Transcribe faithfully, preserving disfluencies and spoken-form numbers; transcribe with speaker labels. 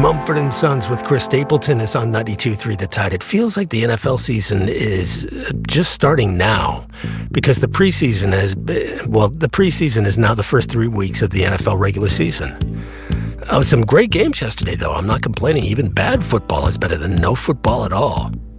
Speaker 1: Mumford and Sons with Chris Stapleton is on ninety-two point three The Tide. It feels like the N F L season is just starting now because the preseason has been, well, the preseason is now the first three weeks of the N F L regular season. Uh, some great games yesterday, though. I'm not complaining. Even bad football is better than no football at all.